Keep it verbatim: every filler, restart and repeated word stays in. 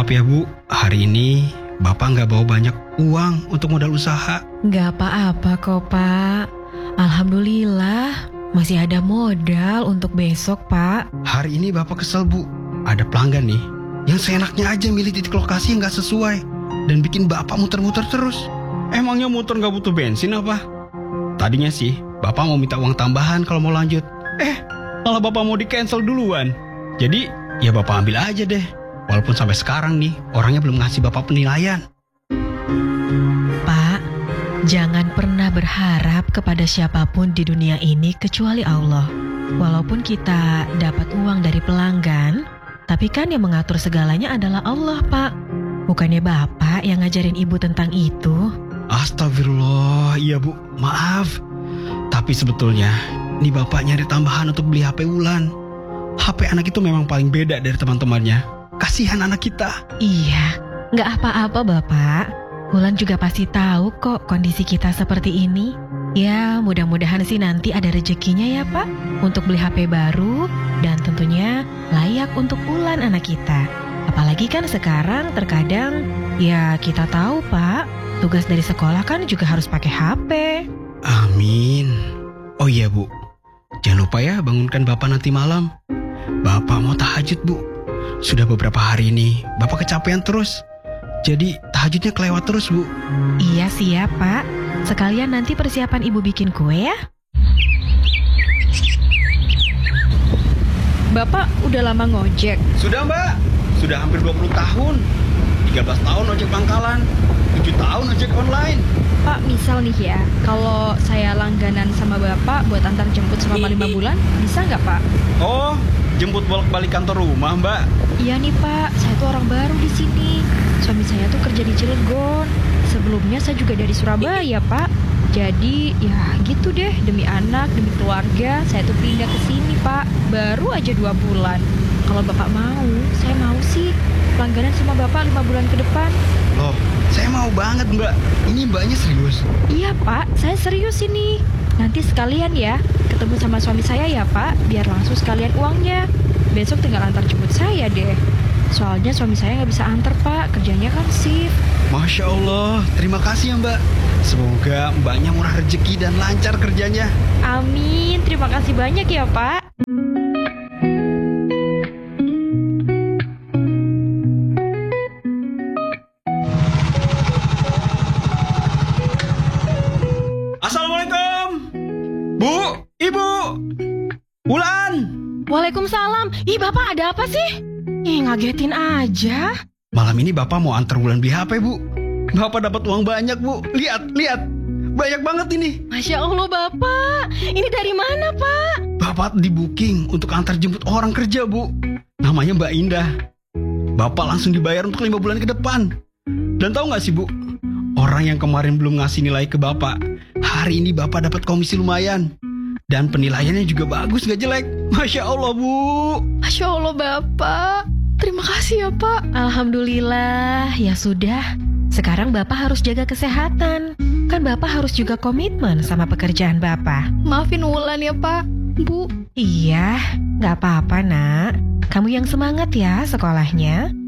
Maaf ya Bu, hari ini Bapak nggak bawa banyak uang untuk modal usaha. Nggak apa-apa kok Pak. Alhamdulillah masih ada modal untuk besok Pak. Hari ini Bapak kesel Bu, ada pelanggan nih yang seenaknya aja milih titik lokasi yang nggak sesuai dan bikin Bapak muter-muter terus. Emangnya muter nggak butuh bensin apa? Tadinya sih Bapak mau minta uang tambahan kalau mau lanjut. Eh, malah Bapak mau di-cancel duluan. Jadi ya Bapak ambil aja deh. Walaupun sampai sekarang nih orangnya belum ngasih Bapak penilaian. Pak, jangan pernah berharap kepada siapapun di dunia ini kecuali Allah. Walaupun kita dapat uang dari pelanggan, tapi kan yang mengatur segalanya adalah Allah Pak. Bukannya Bapak yang ngajarin Ibu tentang itu. Astagfirullah, iya Bu, maaf. Tapi sebetulnya nih Bapak nyari tambahan untuk beli H P Wulan. H P anak itu memang paling beda dari teman-temannya. Kasihan anak kita. Iya, nggak apa-apa Bapak. Wulan juga pasti tahu kok kondisi kita seperti ini. Ya, mudah-mudahan sih nanti ada rezekinya ya Pak, untuk beli H P baru dan tentunya layak untuk Wulan anak kita. Apalagi kan sekarang terkadang ya kita tahu Pak, tugas dari sekolah kan juga harus pakai H P. Amin. Oh iya Bu, jangan lupa ya bangunkan Bapak nanti malam. Bapak mau tahajud Bu. Sudah beberapa hari ini Bapak kecapean terus. Jadi tahajudnya kelewat terus Bu. Iya siap Pak. Sekalian nanti persiapan Ibu bikin kue ya. Bapak udah lama ngojek? Sudah Mbak, sudah hampir dua puluh tahun. tiga belas tahun ojek pangkalan, tujuh tahun ojek online. Pak, misal nih ya, kalau saya langganan sama Bapak buat antar jemput selama lima bulan, bisa nggak Pak? Oh, jemput bolak-balik kantor rumah Mbak? Iya nih Pak, saya tuh orang baru di sini. Suami saya tuh kerja di Cilegon. Sebelumnya saya juga dari Surabaya Pak. Jadi ya gitu deh, demi anak, demi keluarga, saya tuh pindah ke sini Pak. Baru aja dua bulan. Kalau Bapak mau, saya mau sih langganan sama Bapak lima bulan ke depan. Loh, saya mau banget Mbak. Ini Mbaknya serius? Iya Pak, saya serius ini. Nanti sekalian ya, ketemu sama suami saya ya Pak, biar langsung sekalian uangnya. Besok tinggal antar jemput saya deh. Soalnya suami saya nggak bisa antar Pak, kerjanya kan shift. Masya Allah, terima kasih ya Mbak. Semoga Mbaknya murah rezeki dan lancar kerjanya. Amin, terima kasih banyak ya Pak. Assalamualaikum Bu, Ibu, Wulan. Waalaikumsalam. Ih Bapak ada apa sih? Ih ngagetin aja. Malam ini Bapak mau antar Wulan beli H P Bu. Bapak dapat uang banyak Bu. Lihat, lihat. Banyak banget ini. Masya Allah Bapak. Ini dari mana Pak? Bapak di booking untuk antar jemput orang kerja Bu. Namanya Mbak Indah. Bapak langsung dibayar untuk lima bulan ke depan. Dan tahu gak sih Bu, orang yang kemarin belum ngasih nilai ke Bapak, hari ini Bapak dapat komisi lumayan. Dan penilaiannya juga bagus, gak jelek. Masya Allah Bu. Masya Allah Bapak. Terima kasih ya Pak. Alhamdulillah. Ya sudah, sekarang Bapak harus jaga kesehatan. Kan Bapak harus juga komitmen sama pekerjaan Bapak. Maafin Wulan ya Pak, Bu. Iya, gak apa-apa nak. Kamu yang semangat ya sekolahnya.